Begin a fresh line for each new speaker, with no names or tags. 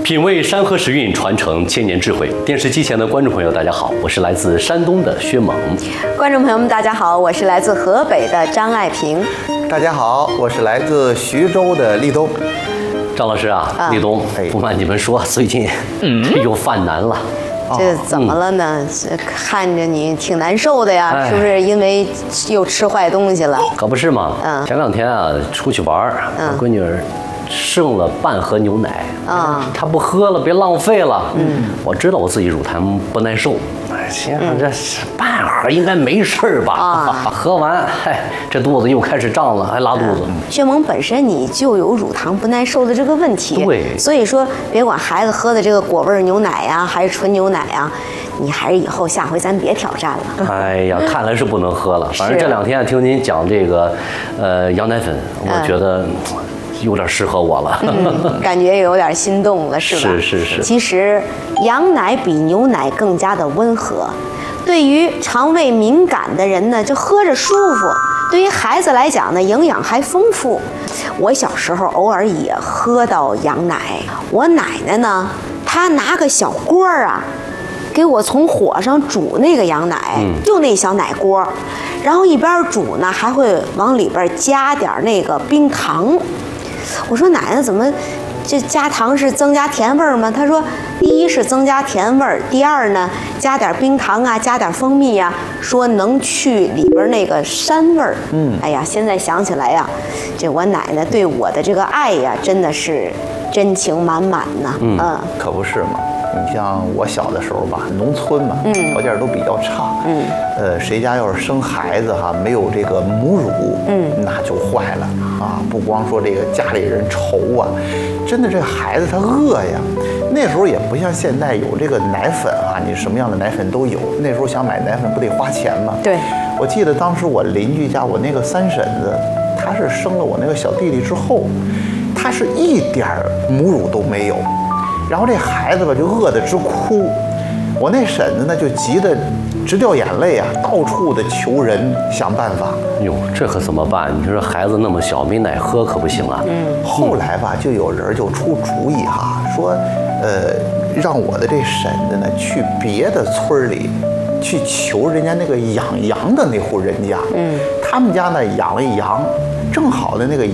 品味山河时韵，传承千年智慧。电视机前的观众朋友，大家好，我是来自山东的薛猛。
观众朋友们，大家好，我是来自河北的张爱萍。
大家好，我是来自徐州的立冬。
张老师啊，立冬，不瞒你们说，最近又犯难了。
这怎么了呢？看着你挺难受的呀，是不是因为又吃坏东西了？
可不是嘛。前两天啊，出去玩，我闺女儿剩了半盒牛奶，她不喝了，别浪费了。我知道我自己乳糖不耐受，心想这半盒应该没事吧？喝完，这肚子又开始胀了，还拉肚子。
薛萌本身你就有乳糖不耐受的这个问题，
对，
所以说别管孩子喝的这个果味牛奶呀，还是纯牛奶呀，你还是以后下回咱别挑战了。
哎呀，看来是不能喝了。反正这两天听您讲这个，羊奶粉，我觉得有点适合我了，
感觉有点心动了，是吧？
是。
其实羊奶比牛奶更加的温和，对于肠胃敏感的人呢，就喝着舒服；对于孩子来讲呢，营养还丰富。我小时候偶尔也喝到羊奶，我奶奶呢，她拿个小锅啊，给我从火上煮那个羊奶，就那小奶锅，然后一边煮呢，还会往里边加点那个冰糖。我说奶奶怎么这加糖是增加甜味儿吗？她说第一是增加甜味儿，第二呢加点冰糖啊，加点蜂蜜啊，说能去里边那个膻味儿。哎呀，现在想起来呀，这我奶奶对我的这个爱呀，真的是真情满满呐。
可不是嘛。你像我小的时候吧，农村嘛，条件都比较差。谁家要是生孩子哈，没有这个母乳，那就坏了啊！不光说这个家里人愁啊，真的这孩子他饿呀。那时候也不像现在有这个奶粉啊，你什么样的奶粉都有。那时候想买奶粉不得花钱吗？
对。
我记得当时我邻居家我那个三婶子，她是生了我那个小弟弟之后，她是一点母乳都没有。然后这孩子吧就饿得直哭，我那婶子呢就急得直掉眼泪啊，到处的求人想办法。
哟，这可怎么办？你说孩子那么小，没奶喝可不行啊。
后来吧，就有人就出主意哈，说，让我的这婶子呢去别的村里，去求人家那个养羊的那户人家。他们家呢养了一羊，正好的那个